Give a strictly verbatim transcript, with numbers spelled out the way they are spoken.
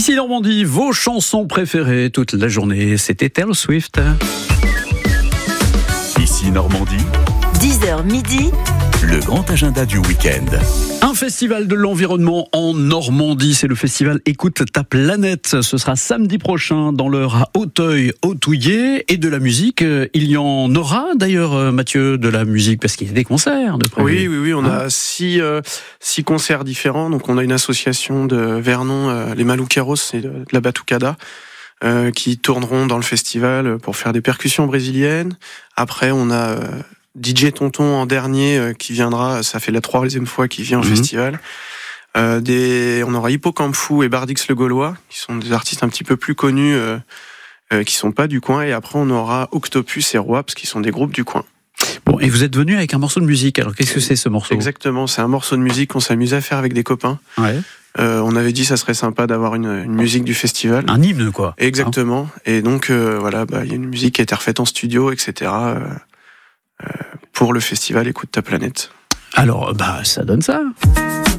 Ici Normandie, vos chansons préférées toute la journée, c'était Taylor Swift. Ici Normandie, dix heures midi, le grand agenda du week-end. Un festival de l'environnement en Normandie, c'est le festival Écoute ta planète. Ce sera samedi prochain dans l'heure à Auteuil-Autouillet. Et de la musique, il y en aura d'ailleurs, Mathieu, de la musique, parce qu'il y a des concerts de prévu. Oui, oui, oui, on Hein a six, euh, six concerts différents. Donc on a une association de Vernon, euh, les Maluqueros, c'est de, de la Batucada, euh, qui tourneront dans le festival pour faire des percussions brésiliennes. Après, on a... Euh, D J Tonton en dernier euh, qui viendra, ça fait la troisième fois qu'il vient au Mmh. festival. Euh, des, on aura Hippocampe Fou et Bardix le Gaulois, qui sont des artistes un petit peu plus connus, euh, euh, qui sont pas du coin. Et après, on aura Octopus et Roaps, qui sont des groupes du coin. Bon, et vous êtes venu avec un morceau de musique. Alors qu'est-ce que c'est ce morceau ? Exactement, c'est un morceau de musique qu'on s'amusait à faire avec des copains. Ouais. Euh, on avait dit ça serait sympa d'avoir une, une musique du festival. Un hymne, quoi. Exactement. Et donc euh, voilà, bah, il y a une musique qui a été refaite en studio, et cetera. Euh, euh, pour le festival Écoute ta planète. Alors, bah, ça donne ça.